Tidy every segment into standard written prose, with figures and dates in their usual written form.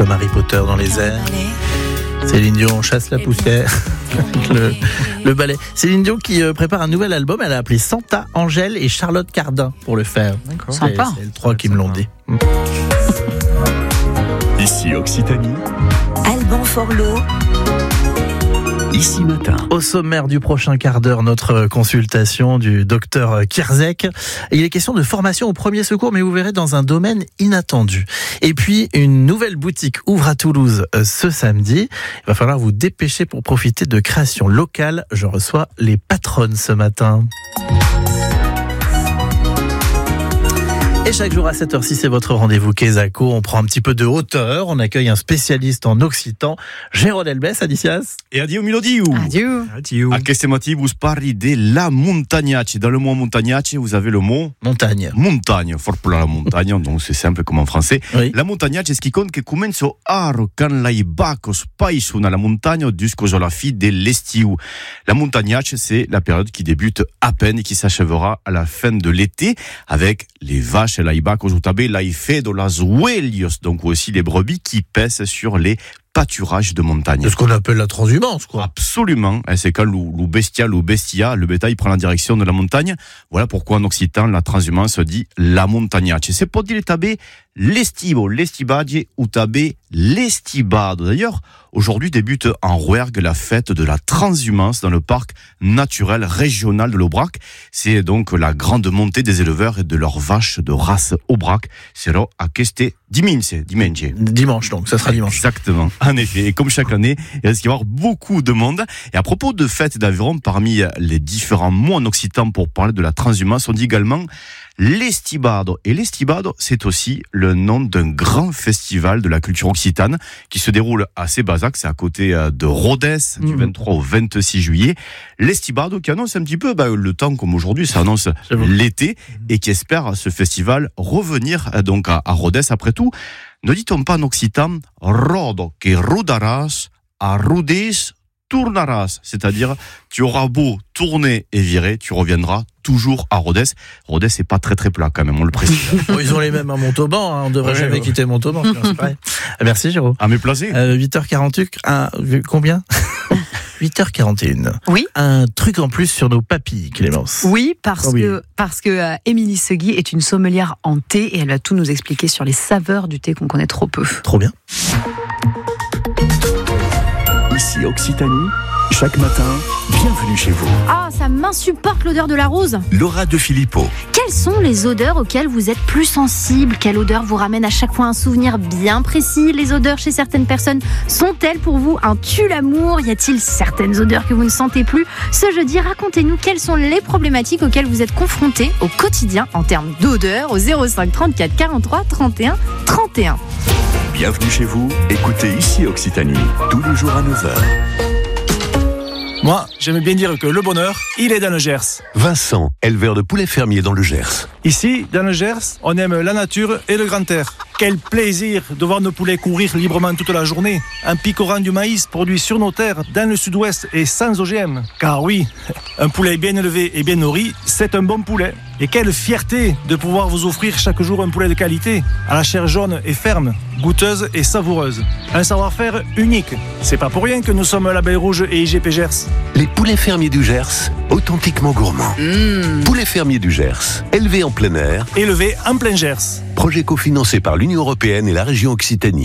comme Harry Potter dans les airs. Céline Dion chasse la poussière. le ballet. Céline Dion qui prépare un nouvel album. Elle a appelé Santa, Angèle et Charlotte Cardin pour le faire. D'accord. Sympa. C'est les trois qui me l'ont dit. Ici Occitanie, Alban Forlot. Ici Matin. Au sommaire du prochain quart d'heure, notre consultation du docteur Kierzek. Il est question de formation au premier secours, mais vous verrez dans un domaine inattendu. Et puis, une nouvelle boutique ouvre à Toulouse ce samedi. Il va falloir vous dépêcher pour profiter de créations locales. Je reçois les patronnes ce matin. Et chaque jour à 7h06, c'est votre rendez-vous Kesako. On prend un petit peu de hauteur. On accueille un spécialiste en occitan, Jérôme Delbès, Adicias. Et adieu Milodiu. Adieu. A Kestemati, vous parlez de la montagnacce. Dans le mot montagnacce, vous avez le mot Montagne. montagne. Fort pour la montagne, donc c'est simple comme en français. Oui. La montagnacce è che comincia a quand lai bacos païsent à la montagne jusqu'à la fin de l'estiu. La montagnacce, c'est la période qui débute à peine et qui s'achèvera à la fin de l'été avec les vaches et lai bacos ou tabé lai fedo las huelios, donc aussi les brebis qui pèsent sur les pâturages de montagne. C'est ce qu'on appelle la transhumance, quoi. Absolument, c'est quand le bestial ou bestia, le bétail prend la direction de la montagne. Voilà pourquoi en occitan, la transhumance dit la montagnacce. C'est pour dire tabé l'estivo, l'estibadie ou tabé l'estibado. D'ailleurs, aujourd'hui débute en Rouergue la fête de la transhumance dans le parc naturel régional de l'Aubrac. C'est donc la grande montée des éleveurs et de leurs vaches de race Aubrac. C'est là à Keste dimanche. Dimanche, donc, ça sera dimanche. Exactement, en effet. Et comme chaque année, il risque d'y avoir beaucoup de monde. Et à propos de fêtes d'aviron, parmi les différents mots en occitan pour parler de la transhumance, on dit également l'estibado. Et l'estibado, c'est aussi le nom d'un grand festival de la culture occitane qui se déroule à Sébazac, c'est à côté de Rodez, du 23 au 26 juillet. L'estibado qui annonce un petit peu le temps, comme aujourd'hui, ça annonce l'été, et qui espère ce festival revenir donc à Rodez. Après tout, ne dit-on pas en occitan rodo que rudaras, a rudis tournaras, c'est-à-dire tu auras beau tourner et virer, tu reviendras toujours à Rodez. Rodez, c'est pas très très plat quand même, on le précise. Bon, ils ont les mêmes à Montauban, hein. On devrait jamais quitter Montauban. C'est pareil. Merci Jérôme. À mes plaisirs. 8h48, combien 8h41. Oui. Un truc en plus sur nos papilles, Clémence. Oui, parce que Émilie Segui est une sommelière en thé et elle va tout nous expliquer sur les saveurs du thé qu'on connaît trop peu. Trop bien. Ici Occitanie, chaque matin, bienvenue chez vous. Ah, ça m'insupporte l'odeur de la rose. Laura de Filippo. Quelles sont les odeurs auxquelles vous êtes plus sensible? Quelle odeur vous ramène à chaque fois un souvenir bien précis? Les odeurs chez certaines personnes sont-elles pour vous un tue-l'amour? Y a-t-il certaines odeurs que vous ne sentez plus? Ce jeudi, racontez-nous quelles sont les problématiques auxquelles vous êtes confrontés au quotidien en termes d'odeur au 05 34 43 31 31. Bienvenue chez vous, écoutez Ici Occitanie, tous les jours à 9h. Moi, j'aime bien dire que le bonheur, il est dans le Gers. Vincent, éleveur de poulets fermiers dans le Gers. Ici, dans le Gers, on aime la nature et le grand air. Quel plaisir de voir nos poulets courir librement toute la journée, en picorant du maïs produit sur nos terres, dans le sud-ouest et sans OGM. Car oui, un poulet bien élevé et bien nourri, c'est un bon poulet. Et quelle fierté de pouvoir vous offrir chaque jour un poulet de qualité, à la chair jaune et ferme, goûteuse et savoureuse. Un savoir-faire unique. C'est pas pour rien que nous sommes Label Rouge et IGP Gers. Les poulets fermiers du Gers, authentiquement gourmands. Poulets fermiers du Gers, élevés en plein air. Élevé en plein Gers. Projet cofinancé par l'Union européenne et la région Occitanie.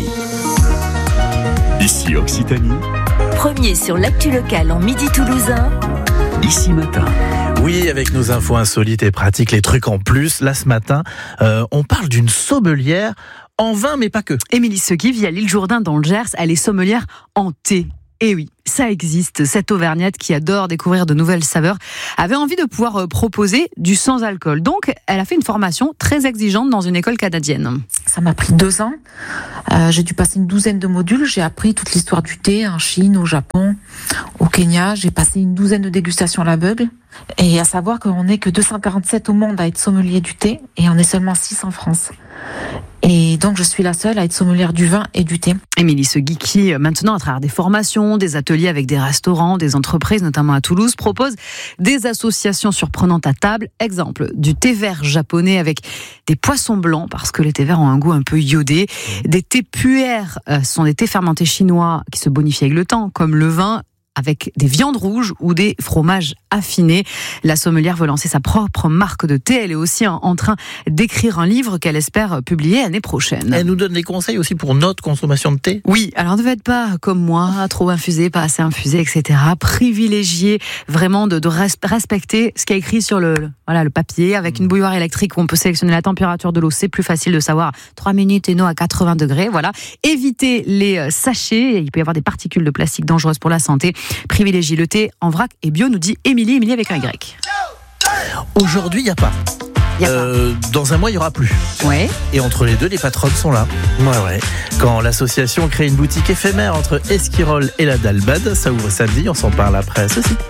Ici Occitanie, Premier sur l'actu locale en midi toulousain. Ici Matin. Oui, avec nos infos insolites et pratiques, les trucs en plus. Là, ce matin, on parle d'une sommelière en vin, mais pas que. Émilie Segui vit à l'île Jourdain dans le Gers, elle est sommelière en thé. Et oui, ça existe. Cette Auvergnate qui adore découvrir de nouvelles saveurs avait envie de pouvoir proposer du sans-alcool. Donc, elle a fait une formation très exigeante dans une école canadienne. Ça m'a pris 2 ans. J'ai dû passer une 12aine de modules. J'ai appris toute l'histoire du thé en Chine, au Japon, au Kenya. J'ai passé une 12aine de dégustations à l'aveugle. Et à savoir qu'on n'est que 247 au monde à être sommelier du thé et on est seulement 6 en France. Et donc, je suis la seule à être sommelière du vin et du thé. Émilie Segui, qui maintenant, à travers des formations, des ateliers avec des restaurants, des entreprises, notamment à Toulouse, propose des associations surprenantes à table. Exemple, du thé vert japonais avec des poissons blancs, parce que les thés verts ont un goût un peu iodé, des thés thés puères sont des thés fermentés chinois qui se bonifient avec le temps, comme le vin, avec des viandes rouges ou des fromages affinés. La sommelière veut lancer sa propre marque de thé. Elle est aussi en train d'écrire un livre qu'elle espère publier l'année prochaine. Elle nous donne des conseils aussi pour notre consommation de thé. Oui, alors ne faites pas comme moi, trop infusé, pas assez infusé, etc. Privilégiez vraiment de respecter ce qui est écrit sur le papier. Avec une bouilloire électrique où on peut sélectionner la température de l'eau, c'est plus facile de savoir 3 minutes et non à 80 degrés. Voilà. Évitez les sachets, il peut y avoir des particules de plastique dangereuses pour la santé. Privilégiez le thé en vrac et bio, nous dit Émilie avec un Y. Aujourd'hui, il n'y a pas. Dans un mois, il n'y aura plus. Ouais. Et entre les deux, les patronnes sont là. Ouais. Quand l'association crée une boutique éphémère entre Esquirol et la Dalbade, ça ouvre samedi, on s'en parle après ceci.